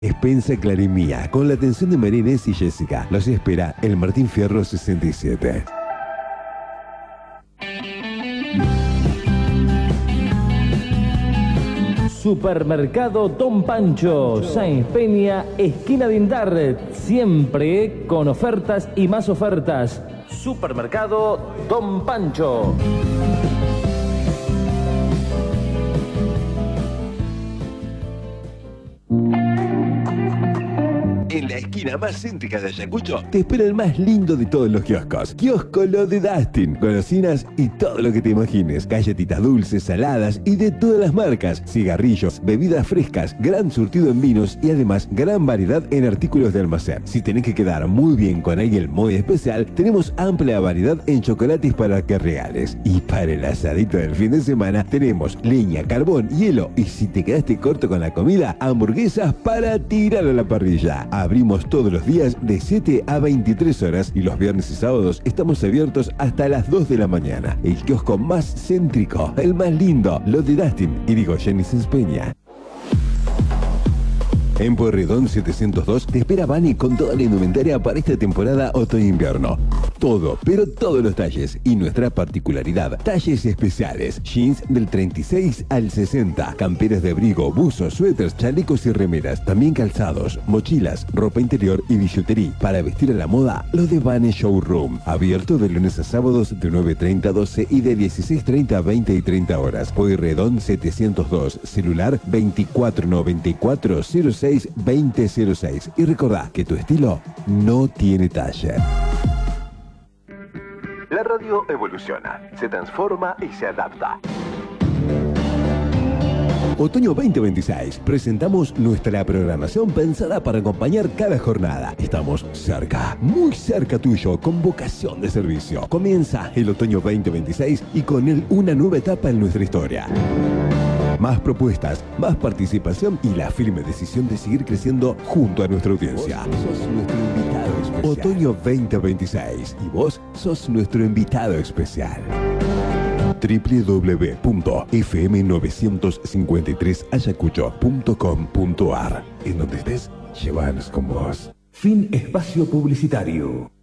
Expensa Clarimía, con la atención de María Inés y Jessica. Los espera el Martín Fierro 67. Supermercado Don Pancho, Sáenz Peña, esquina de Indar, siempre con ofertas y más ofertas. Supermercado Don Pancho. En la esquina más céntrica de Ayacucho te espera el más lindo de todos los kioscos. Kiosco Lo de Dustin. Golosinas y todo lo que te imagines. Galletitas dulces, saladas y de todas las marcas. Cigarrillos, bebidas frescas, gran surtido en vinos y además gran variedad en artículos de almacén. Si tenés que quedar muy bien con alguien muy especial, tenemos amplia variedad en chocolates para que regales. Y para el asadito del fin de semana tenemos leña, carbón, hielo y si te quedaste corto con la comida, hamburguesas para tirar a la parrilla. Abrimos todos los días de 7 a 23 horas y los viernes y sábados estamos abiertos hasta las 2 de la mañana. El kiosco más céntrico, el más lindo, Lo de Dustin, Irigoyen y Sáenz Peña. En Pueyrredón 702 te espera Vani con toda la indumentaria para esta temporada otoño-invierno. Todo, pero todos los talles y nuestra particularidad. Talles especiales, jeans del 36 al 60, camperas de abrigo, buzos, suéteres, chalecos y remeras. También calzados, mochilas, ropa interior y billutería. Para vestir a la moda, lo de Vani Showroom. Abierto de lunes a sábados de 9:30 a 12 y de 16:30 a 20 y 30 horas. Pueyrredón 702, celular 2494 06 2006. Y recordá que tu estilo no tiene talla. La radio evoluciona, se transforma y se adapta. Otoño 2026, presentamos nuestra programación pensada para acompañar cada jornada. Estamos cerca, muy cerca tuyo, con vocación de servicio. Comienza el otoño 2026 y con él una nueva etapa en nuestra historia. Más propuestas, más participación y la firme decisión de seguir creciendo junto a nuestra audiencia. Vos sos nuestro invitado especial. Otoño 2026 y vos sos nuestro invitado especial. www.fm953ayacucho.com.ar. En donde estés, llévanos con vos. Fin espacio publicitario.